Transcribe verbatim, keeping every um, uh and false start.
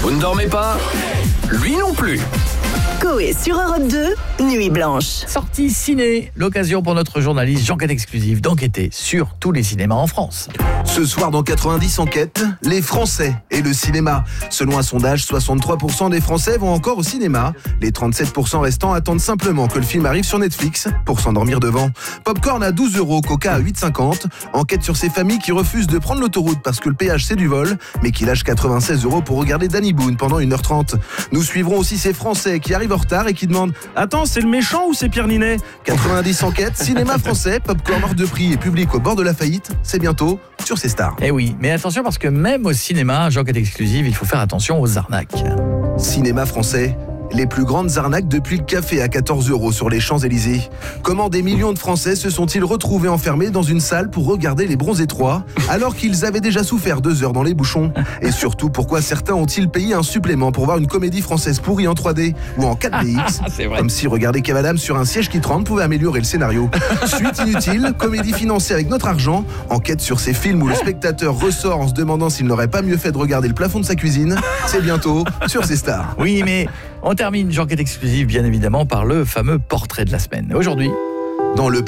Vous ne dormez pas ? Lui non plus. Coé sur Europe deux, Nuit Blanche. Sortie ciné, l'occasion pour notre journaliste Jean-Quête Exclusif d'enquêter sur tous les cinémas en France. Ce soir dans quatre-vingt-dix enquêtes, les Français et le cinéma. Selon un sondage, soixante-trois pour cent des Français vont encore au cinéma. Les trente-sept pour cent restants attendent simplement que le film arrive sur Netflix pour s'endormir devant. Popcorn à douze euros, Coca à huit cinquante. Enquête sur ces familles qui refusent de prendre l'autoroute parce que le péage c'est du vol, mais qui lâchent quatre-vingt-seize euros pour regarder Danny Boone pendant une heure trente. Nous suivrons aussi ces Français qui arrivent en retard et qui demandent « Attends, c'est le méchant ou c'est Pierre Ninet ?» quatre-vingt-dix enquêtes, cinéma français, popcorn hors de prix et public au bord de la faillite. C'est bientôt sur C Stars. Eh oui, mais attention parce que même au cinéma, Jean-Quête Exclusif, il faut faire attention aux arnaques. Cinéma français. Les plus grandes arnaques depuis le café à quatorze euros sur les Champs-Élysées. Comment des millions de Français se sont-ils retrouvés enfermés dans une salle pour regarder les Bronzés trois alors qu'ils avaient déjà souffert deux heures dans les bouchons? Et surtout, pourquoi certains ont-ils payé un supplément pour voir une comédie française pourrie en trois D ou en quatre D X? Comme si regarder Kev Adams sur un siège qui tremble pouvait améliorer le scénario. Suite inutile, comédie financée avec notre argent, enquête sur ces films où le spectateur ressort en se demandant s'il n'aurait pas mieux fait de regarder le plafond de sa cuisine. C'est bientôt sur C Stars. Oui, mais on termine Jean-Quête Exclusif, bien évidemment, par le fameux portrait de la semaine. Aujourd'hui, dans le